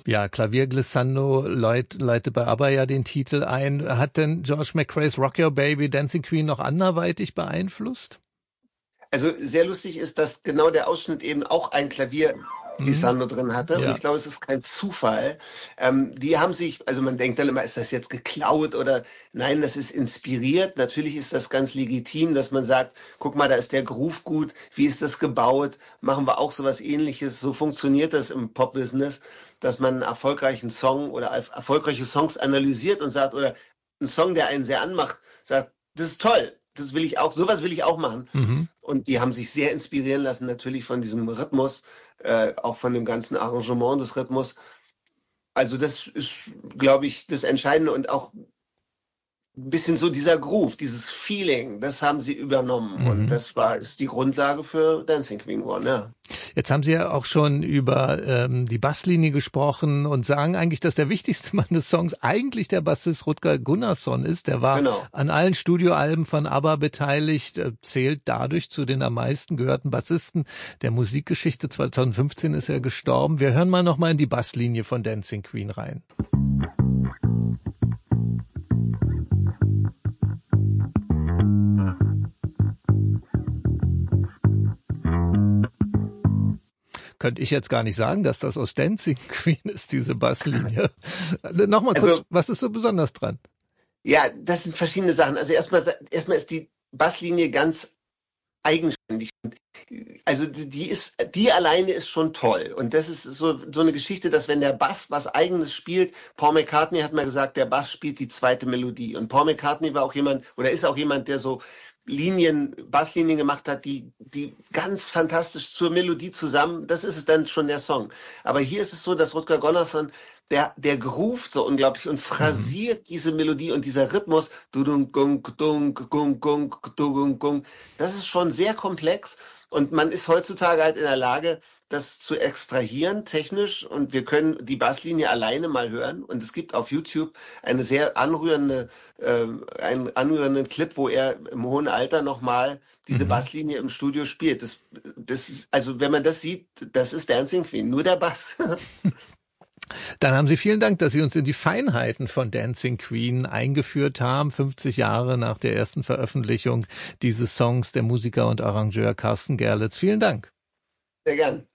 Ja, Klavierglissando leitet bei ABBA ja den Titel ein. Hat denn George McRae's Rock Your Baby Dancing Queen noch anderweitig beeinflusst? Also sehr lustig ist, dass genau der Ausschnitt eben auch ein Klavierglissando drin hatte. Und Ja. ich glaube, es ist kein Zufall. Die haben sich, also man denkt dann immer, ist das jetzt geklaut oder nein, das ist inspiriert. Natürlich ist das ganz legitim, dass man sagt, guck mal, da ist der Groove gut. Wie ist das gebaut? Machen wir auch sowas Ähnliches. So funktioniert das im Pop-Business, dass man einen erfolgreichen Song oder erfolgreiche Songs analysiert und sagt, oder einen Song, der einen sehr anmacht, sagt, das ist toll. Das will ich auch, sowas will ich auch machen. Mhm. Und die haben sich sehr inspirieren lassen, natürlich von diesem Rhythmus, auch von dem ganzen Arrangement des Rhythmus. Also das ist, glaube ich, das Entscheidende und auch ein bisschen so dieser Groove, dieses Feeling, das haben sie übernommen. Und das ist die Grundlage für Dancing Queen geworden, ja. Jetzt haben Sie ja auch schon über die Basslinie gesprochen und sagen eigentlich, dass der wichtigste Mann des Songs eigentlich der Bassist Rutger Gunnarsson ist. Der war an allen Studioalben von ABBA beteiligt, zählt dadurch zu den am meisten gehörten Bassisten der Musikgeschichte. 2015 ist er gestorben. Wir hören mal nochmal in die Basslinie von Dancing Queen rein. Könnte ich jetzt gar nicht sagen, dass das aus Dancing Queen ist, diese Basslinie. Nochmal kurz, was ist so besonders dran? Ja, das sind verschiedene Sachen. Also erstmal ist die Basslinie ganz eigenständig. Also die alleine ist schon toll. Und das ist so eine Geschichte, dass wenn der Bass was Eigenes spielt, Paul McCartney hat mal gesagt, der Bass spielt die zweite Melodie. Und Paul McCartney war auch jemand, oder ist auch jemand, der so Basslinien gemacht hat, die ganz fantastisch zur Melodie zusammen, das ist es dann schon der Song. Aber hier ist es so, dass Rutger Gunnarsson, der groovt so unglaublich und phrasiert diese Melodie und dieser Rhythmus, das ist schon sehr komplex und man ist heutzutage halt in der Lage, das zu extrahieren technisch und wir können die Basslinie alleine mal hören und es gibt auf YouTube eine sehr einen anrührenden Clip, wo er im hohen Alter nochmal diese Basslinie im Studio spielt. Das ist, also wenn man das sieht, das ist Dancing Queen, nur der Bass. Dann haben Sie vielen Dank, dass Sie uns in die Feinheiten von Dancing Queen eingeführt haben, 50 Jahre nach der ersten Veröffentlichung dieses Songs, der Musiker und Arrangeur Carsten Gerlitz. Vielen Dank. Sehr gern.